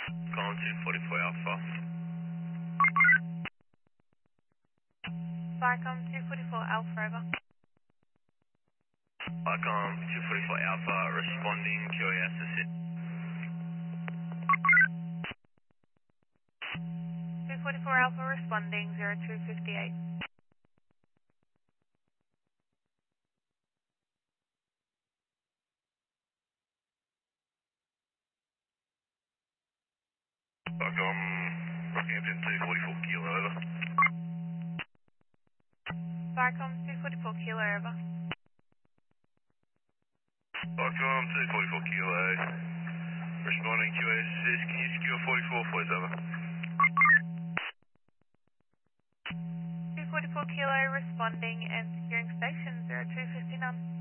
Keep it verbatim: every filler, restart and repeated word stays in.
Calling two forty-four Alpha. Vicom two forty-four Alpha over. Vicom two forty-four Alpha, responding Q A S assist. two forty-four Alpha responding zero two fifty-eight. Vicom, Rockhampton two forty-four Kilo over. Vicom two forty-four Kilo over. Vicom two forty-four Kilo, responding Q A S assist. Can you secure forty-four please over? two forty-four Kilo responding and securing station zero two fifty-nine.